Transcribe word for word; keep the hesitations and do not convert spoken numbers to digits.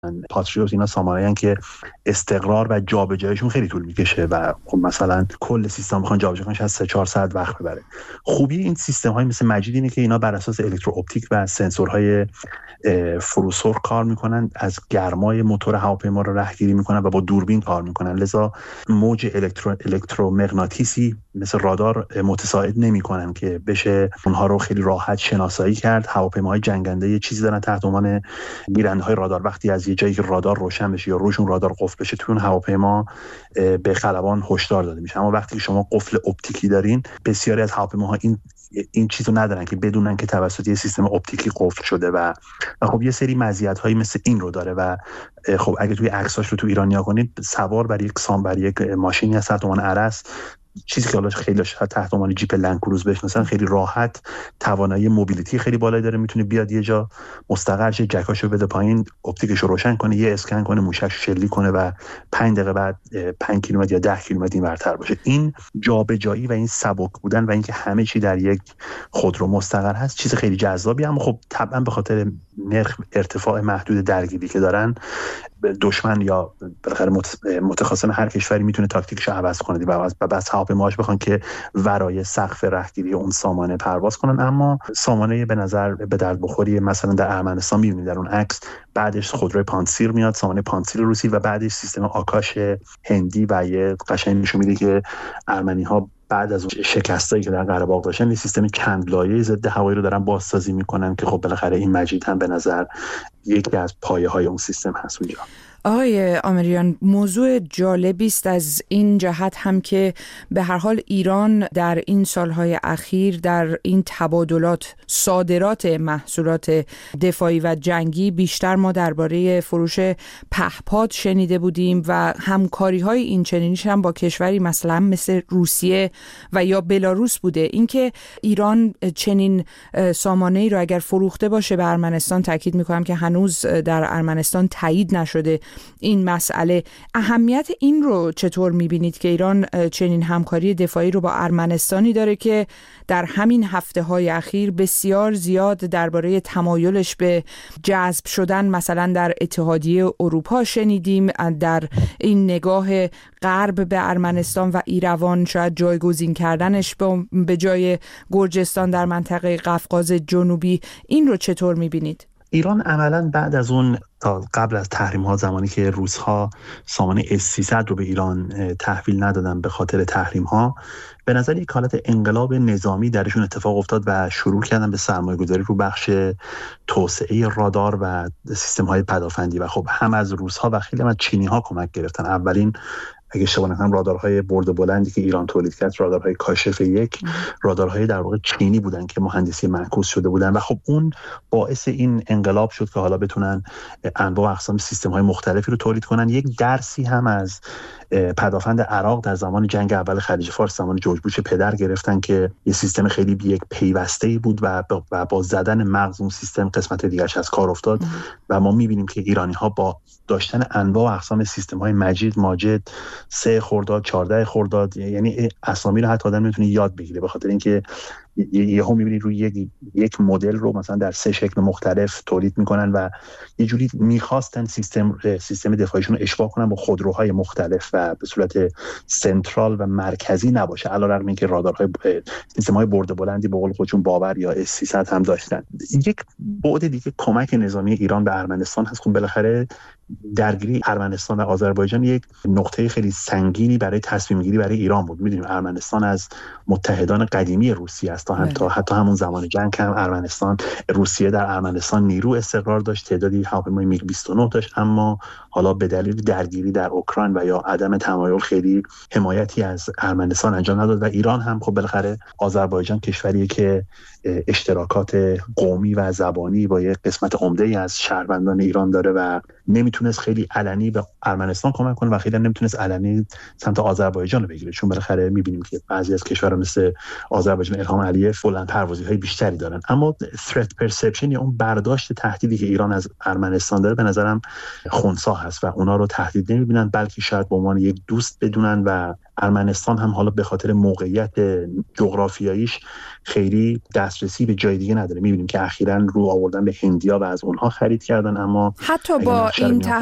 پاتریوت اینا سامانه‌ای که استقرار و جابجاییشون خیلی طول میکشه و خب مثلا کل سیستم بخوان جابجا کنن شاید سه چهار ساعت وقت ببره. خوبی این سیستم های مثل مجید اینه که اینا بر اساس الکترو اپتیک و سنسورهای فروسرخ کار میکنن، از گرمای موتور هواپیما رو رهگیری میکنن و با دوربین کار میکنن، لذا موج الکترو الکترومغناطیسی مثل رادار متساعد نمیکنن که بشه اونها رو خیلی راحت شناسایی کرد. هواپیماهای جنگنده یه چیزی دارن تحت عنوان گیرنده‌های رادار، وقتی از یه جایی که رادار روشن بشه یا روشون رادار قفل بشه تو اون هواپیما به خلبان هشدار داده میشه. اما وقتی شما قفل اپتیکی دارین، بسیاری از هواپیماها این این چیزو ندارن که بدونن که توسط یه سیستم اپتیکی قفل شده و خب یه سری مزیت‌هایی مثل این رو داره و خب اگه توی عکساش رو تو ایران نیا کنید، سوار بر یک سام بر یک ماشینی هست تحت عنوان ارس، چیزی که حالا خیلی تحت عنوان جیپ لنکروز بشناسن، خیلی راحت توانایی موبیلیتی خیلی بالایی داره، میتونه بیاد یه جا مستقر شه، جکاشو بده پایین، اپتیکشو روشن کنه، یه اسکن کنه، موشکشو شلیک کنه و پنج دقیقه بعد پنج کیلومتر یا ده کیلومتر اینورتر باشه. این جابجایی و این سبک بودن و اینکه همه چی در یک خودرو مستقر هست چیز خیلی جذابی، اما خب طبعا به خاطر نرخ ارتفاع محدود درگیری که دارن، دشمن یا بالاخره متخاصم هر کشوری میتونه تاکتیکش رو عوض کنه و بس هواپیماهاش بخوان که ورای سقف رهگیری اون سامانه پرواز کنن. اما سامانه به نظر به درد بخوری مثلا در ارمنستان میبینید در اون عکس، بعدش خودروی پانسیر میاد، سامانه پانسیر روسی، و بعدش سیستم آکاش هندی و یه قشنگ نشون میده که ارمنی‌ها بعد از اون شکستایی که در قره باغ داشتن یه سیستم چند لایه ضد هوایی رو دارن بازسازی میکنن که خب بالاخره این مجید هم به نظر یکی از پایه‌های اون سیستم هست اونجا. آقای آمریان، موضوع جالبی است از این جهت هم که به هر حال ایران در این سالهای اخیر در این تبادلات صادرات محصولات دفاعی و جنگی، بیشتر ما درباره فروش پهپاد شنیده بودیم و همکاری‌های این چنینیش هم با کشوری مثلا مثل روسیه و یا بلاروس بوده. اینکه ایران چنین سامانه‌ای رو اگر فروخته باشه به ارمنستان، تاکید می‌کنم که هنوز در ارمنستان تایید نشده این مسئله، اهمیت این رو چطور میبینید که ایران چنین همکاری دفاعی رو با ارمنستانی داره که در همین هفته های اخیر بسیار زیاد درباره تمایلش به جذب شدن مثلا در اتحادیه اروپا شنیدیم، در این نگاه غرب به ارمنستان و ایروان شاید جایگزین کردنش به جای گرجستان در منطقه قفقاز جنوبی، این رو چطور میبینید؟ ایران عملاً بعد از اون تا قبل از تحریم ها، زمانی که روس‌ها سامانه اس سیصد رو به ایران تحویل ندادن به خاطر تحریم ها، به نظر یک حالت انقلاب نظامی درشون اتفاق افتاد و شروع کردن به سرمایه‌گذاری رو بخش توسعه رادار و سیستم های پدافندی و خب هم از روس‌ها و خیلی هم از چینی‌ها کمک گرفتن. اولین اگه اشتباه نکنم رادارهای برد بلندی که ایران تولید کرد، رادارهای کاشف یک، رادارهای در واقع چینی بودن که مهندسی معکوس شده بودن و خب اون باعث این انقلاب شد که حالا بتونن انواع و اقسام سیستم‌های مختلفی رو تولید کنن. یک درسی هم از پدافند عراق در زمان جنگ اول خلیج فارس، زمان جورج بوش پدر گرفتن که یه سیستم خیلی یک پیوسته‌ای بود و با, با زدن مغز اون سیستم قسمت دیگرش از کار افتاد. و ما می‌بینیم که ایرانی‌ها با داشتن انواع و اقسام سیستم‌های مجید، ماجد، سه خرداد، چهارده خرداد، یعنی اسامی رو حتی آدم میتونه یاد بگیره، به خاطر اینکه یهو می‌بینید روی یک یک مدل رو مثلا در سه شکل مختلف تولید میکنن و یه جوری میخواستن سیستم سیستم دفاعیشون رو اشباع کنن با خودروهای مختلف و به صورت سنترال و مرکزی نباشه، علیرغم اینکه رادارهای سیستم‌های برد بلندی به قول خودشون باور یا اس سیصد هم داشتن. یک بعد دیگه کمک نظامی ایران به ارمنستان هست. خب بالاخره درگیری ارمنستان و آذربایجان یک نقطه خیلی سنگینی برای تصمیم گیری برای ایران بود. می‌دونیم ارمنستان از متحدان قدیمی روسیه است، تا حتی حتی همون زمان جنگ هم ارمنستان روسیه در ارمنستان نیرو استقرار داشت، تعدادی هواپیمای میگ بیست و نه داشت، اما حالا به دلیل درگیری در اوکراین و یا عدم تمایل خیلی حمایتی از ارمنستان انجام نداد و ایران هم خب بالاخره آذربایجان کشوریه که اشتراکات قومی و زبانی با یک قسمت عمده‌ای از شهروندان ایران داره و نمیتونست خیلی علنی به ارمنستان کمک کنه و خیلی نمیتونست علنی سمت آذربایجان رو بگیره، چون بالاخره میبینیم که بعضی از کشورها مثل آذربایجان الهام عملی بلند پروازی های بیشتری دارن. اما threat perception یا اون برداشت تهدیدی که ایران از ارمنستان داره به نظرم خنثی هست و اونا رو تهدید نمی‌بینن، بلکه شاید به عنوان یک دوست بدونن و ارمنستان هم حالا به خاطر موقعیت جغرافیاییش خیلی دسترسی به جای دیگه نداره. می‌بینیم که اخیراً رو آوردن به هندیا و از اونها خرید کردن، اما حتی با این